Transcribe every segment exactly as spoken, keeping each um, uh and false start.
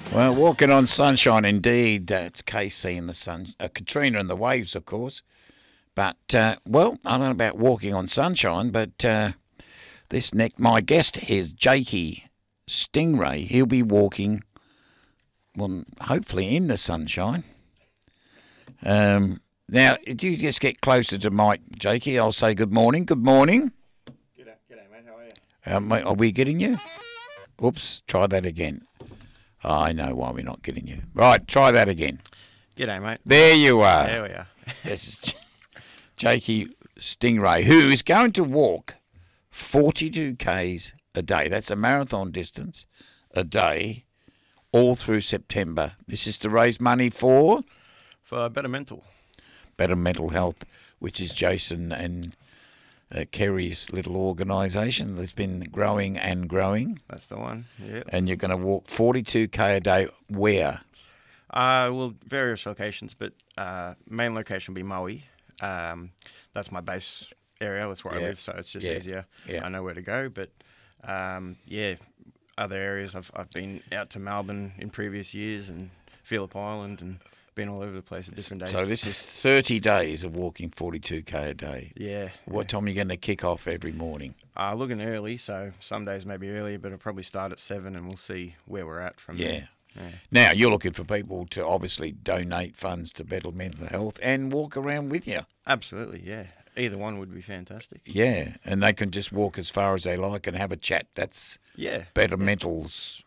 Well, walking on sunshine indeed. Uh, it's K C and the sun, uh, Katrina and the waves, of course. But, uh, well, I don't know about walking on sunshine, but uh, this next, my guest is Jakey Stingray. He'll be walking, well, hopefully in the sunshine. Um, now, if you just get closer to Mike, Jakey, I'll say good morning. Good morning. G'day, g'day mate. How are you? Uh, mate, are we getting you? Oops, try that again. Oh, I know why we're not getting you. Right, try that again. G'day, mate. There you are. There we are. This is Jakey Stingray, who is going to walk forty-two kays a day. That's a marathon distance a day, all through September. This is to raise money for For Better Mental. Better Mental Health, which is Jason and uh, Kerry's little organisation that's been growing and growing. That's the one. Yeah. And you're going to walk forty-two k a day. Where? Uh, well, various locations, but uh, main location will be Maui. Um, that's my base area. That's where Yeah. I live, so it's just Yeah. easier. Yeah. I know where to go. But um, yeah, other areas. I've I've been out to Melbourne in previous years and Phillip Island and been all over the place at different days. So this is thirty days of walking forty-two k a day. yeah. What time are you going to kick off every morning? Uh, looking early, so some days maybe earlier, but I'll probably start at seven, and we'll see where we're at from Yeah. there. Yeah. Now, you're looking for people to obviously donate funds to Better Mental Health and walk around with you. Absolutely, yeah. Either one would be fantastic. Yeah, and they can just walk as far as they like and have a chat. That's Yeah. Better Mental's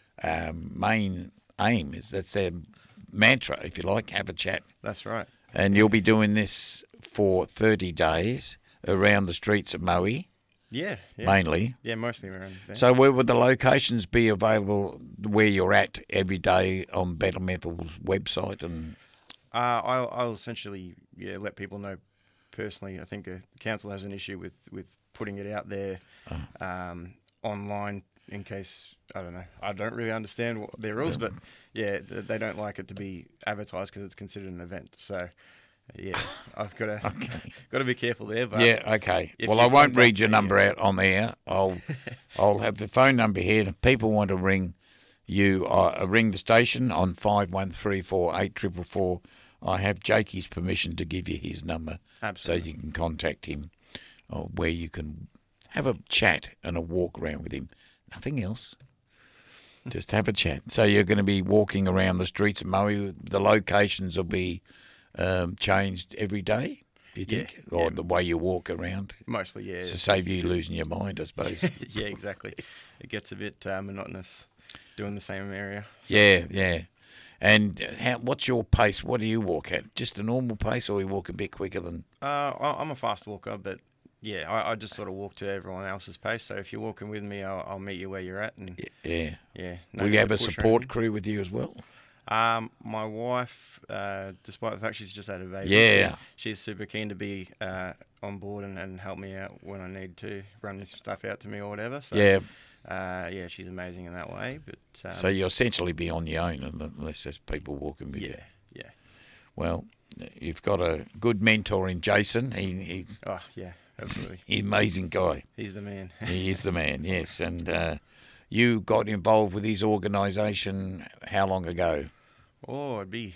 um, main aim. Is that's their mantra, if you like, have a chat. That's right. And you'll be doing this for thirty days around the streets of Maui, Yeah. Yeah, mainly. yeah mostly around there. So where would the locations be available where you're at every day on Better Mental's website? And uh, I'll, I'll essentially yeah let people know personally. I think uh, the council has an issue with, with putting it out there Oh. um, online in case, I don't know, I don't really understand what their rules, but yeah, th- they don't like it to be advertised because it's considered an event. So yeah, I've got to Okay. got to be careful there. But yeah, okay. if Well, you I won't contact read your me, number yeah. out on air. I'll I'll have the phone number here. And if people want to ring you, uh, ring the station on five one three four eight triple four. I have Jakey's permission to give you his number, Absolutely. so you can contact him, or where you can have a chat and a walk around with him. Nothing else. Just have a chat. So you're going to be walking around the streets of Maui. The locations will be um, changed every day, do you Yeah, think? Or yeah. the way you walk around? Mostly, yeah. To save you losing your mind, I suppose. yeah, exactly. It gets a bit uh, monotonous doing the same area. Yeah, yeah. And how, what's your pace? What do you walk at? Just a normal pace, or you walk a bit quicker than... Uh, I- I'm a fast walker, but yeah, I, I just sort of walk to everyone else's pace. So if you're walking with me, I'll, I'll meet you where you're at. And Yeah. yeah, no Will need you have to a push or support anything. crew with you as well? Um, my wife, uh, despite the fact she's just had a baby, Yeah. she's super keen to be uh, on board and, and help me out when I need to, run this stuff out to me or whatever. So, Yeah. uh, yeah, she's amazing in that way. But um, So you essentially be on your own unless there's people walking with you. yeah, yeah. Well, you've got a good mentor in Jason. He, he Oh, yeah, absolutely. he's an amazing guy. He's the man. He is the man, yes. And uh, you got involved with his organisation how long ago? Oh, it'd be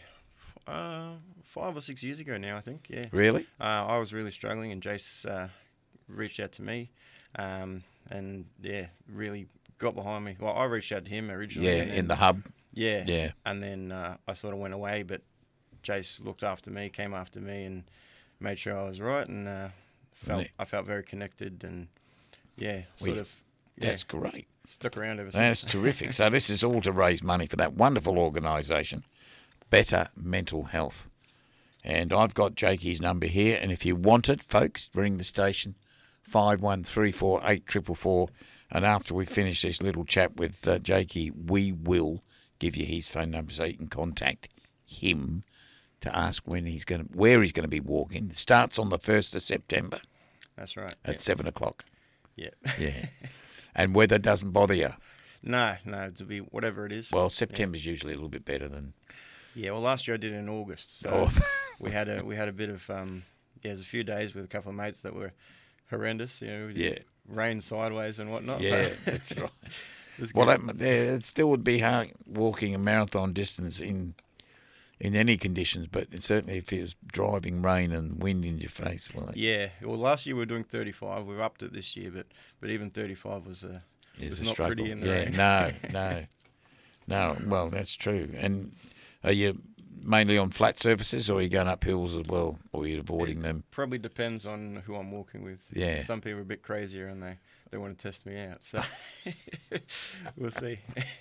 uh, five or six years ago now, I think. Yeah. Really? Uh, I was really struggling, and Jace uh, reached out to me, um, and yeah, really got behind me. Well, I reached out to him originally. Yeah, and then, in the hub. yeah, Yeah. and then uh, I sort of went away, but Jace looked after me, came after me, and made sure I was right, and uh, felt it- I felt very connected, and yeah, sort We- of yeah, That's great. stuck around ever That's since. terrific. So this is all to raise money for that wonderful organisation, Better Mental Health. And I've got Jakey's number here, and if you want it, folks, ring the station, five one three four eight triple four. And after we finish this little chat with uh, Jakey, we will give you his phone number so you can contact him to ask when he's going to, where he's going to be walking. It starts on the first of September That's right. at seven o'clock. Yeah. Yeah. And weather doesn't bother you. no, no, to be whatever it is. Well, September's usually a little bit better than... Yeah, well, last year I did it in August, so Oh. we had a we had a bit of um, yeah, there's a few days with a couple of mates that were horrendous. You know, Yeah. rain sideways and whatnot. Yeah, but- that's right. was Well, good. that, yeah, it still would be hard walking a marathon distance in in any conditions, but certainly if it was driving rain and wind in your face, well, that Yeah. Well, last year we were doing thirty-five. We've upped it this year, but but even thirty-five was uh, is was a not struggle. pretty in the yeah, rain. no, no, no. Well, that's true. And are you mainly on flat surfaces, or are you going up hills as well, or are you avoiding them? Probably depends on who I'm walking with. Yeah. Some people are a bit crazier and they, they want to test me out. So we'll see.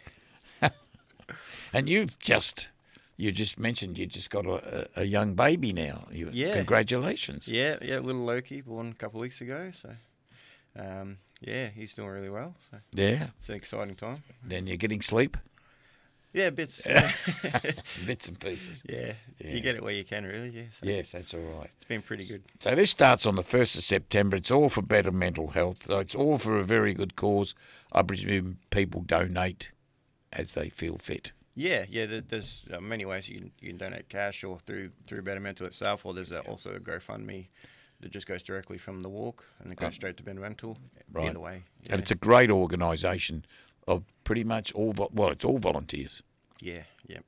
And you've just, you just mentioned you just got a, a young baby now. You, Yeah. Congratulations. Yeah, yeah. Little Loki, born a couple of weeks ago. So, um, yeah, he's doing really well. So Yeah. it's an exciting time. Then you're getting sleep, Yeah, bits. bits and pieces. yeah, Yeah. you get it where you can, really. Yeah. So Yes, that's all right. it's been pretty good. So this starts on the first of September. It's all for better mental health. So it's all for a very good cause. I presume people donate as they feel fit. Yeah, yeah. there- There's uh, many ways you can you can donate cash or through through Better Mental itself, or there's a, also a GoFundMe that just goes directly from the walk and it goes Right. straight to Better Mental. Right. Either way. Yeah. And it's a great organisation of pretty much all, vo- well, it's all volunteers. yeah, yeah.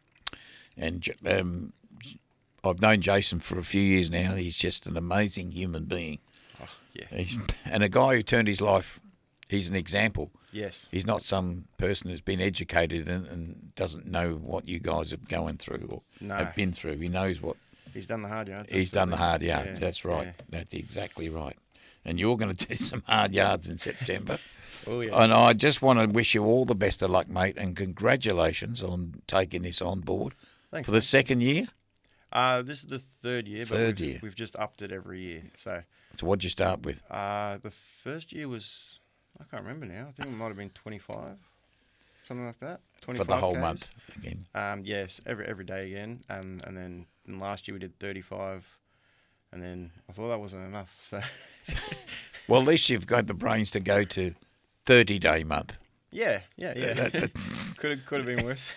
And J- um, I've known Jason for a few years now. He's just an amazing human being. Oh, yeah. He's, and a guy who turned his life, he's an example. Yes. He's not some person who's been educated and, and doesn't know what you guys are going through or No. have been through. He knows what He's done the hard yards. he's done the hard absolutely. yards. Yeah, That's right. yeah. That's exactly right. And you're going to do some hard yards in September. Oh yeah. And I just want to wish you all the best of luck, mate, and congratulations on taking this on board Thanks. for the second year. Uh, this is the third year, but Third we've, year. we've just upped it every year. So So what'd you start with? uh, the first year was, I can't remember now. I think it might have been twenty-five, something like that. For twenty-five the whole Ks. month again. Um, yes, every every day again. Um, and then and last year we did thirty-five, and then I thought that wasn't enough. So Well, at least you've got the brains to go to thirty-day month. yeah, yeah, yeah. could have could have been worse.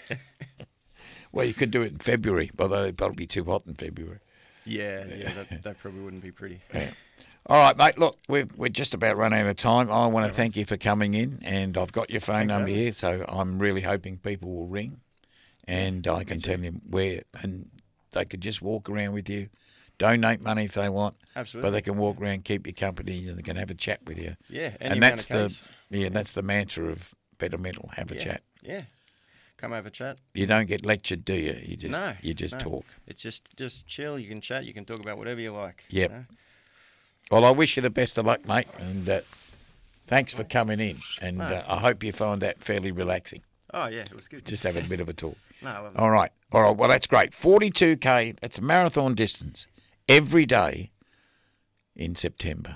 Well, you could do it in February, although it'd probably be too hot in February. yeah, yeah. That that probably wouldn't be pretty. Yeah. All right, mate. Look, we're we're just about running out of time. I want to thank you for coming in, and I've got your phone Thanks for number having me. here, so I'm really hoping people will ring, and I can tell them where, and they could just walk around with you, donate money if they want, Absolutely. but they can walk around, keep you company, and they can have a chat with you. yeah, any And amount that's of the case. yeah, that's the mantra of Better Mental. Have a yeah, chat. Yeah. Come have a chat. You don't get lectured, do you? You just No, you just no. talk. It's just just chill. You can chat. You can talk about whatever you like. Yep. You know? Well, I wish you the best of luck, mate, and uh, thanks for coming in. And No. uh, I hope you find that fairly relaxing. Oh yeah, it was good. Just having a bit of a talk. no, I love it. All right. All right. Well, that's great. forty-two K, that's a marathon distance every day in September.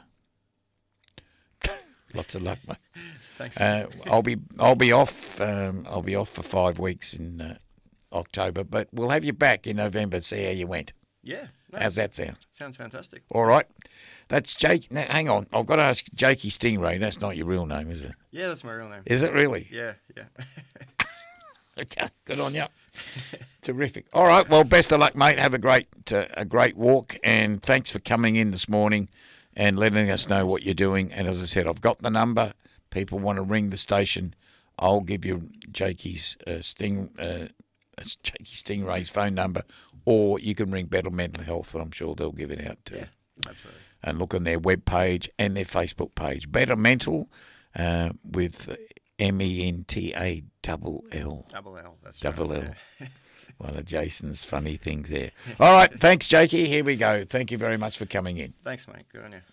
Lots of luck, mate. Thanks. Uh, I'll be I'll be off um, I'll be off for five weeks in uh, October, but we'll have you back in November, see how you went. yeah. No, How's that sound? sounds fantastic. All right. That's Jake. Now, hang on. I've got to ask Jakey Stingray. That's not your real name, is it? Yeah, that's my real name. Is it really? Yeah, yeah. Okay. Good on you. Terrific. All right. Well, best of luck, mate. Have a great uh, a great walk, and thanks for coming in this morning and letting us know what you're doing. And as I said, I've got the number. People want to ring the station. I'll give you Jakey's uh, Sting uh, Jakey Stingray's phone number, or you can ring Better Mental Health, and I'm sure they'll give it out too. Yeah, absolutely. And look on their web page and their Facebook page. Better Mental uh, with M E N T A double L. Double L. That's Double right. L. Yeah. One of Jason's funny things there. All right. Thanks, Jakey. Here we go. Thank you very much for coming in. Thanks, mate. Good on you.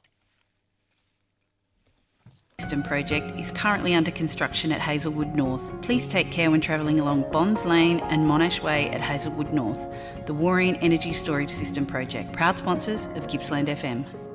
System project is currently under construction at Hazelwood North. Please take care when travelling along Bonds Lane and Monash Way at Hazelwood North. The Warreen Energy Storage System project, proud sponsors of Gippsland F M.